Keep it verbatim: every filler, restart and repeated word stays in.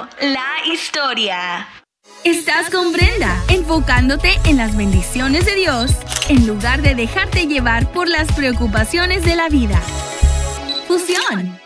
Escuchando la historia. Estás con Brenda, enfocándote en las bendiciones de Dios, en lugar de dejarte llevar por las preocupaciones de la vida. Fusión.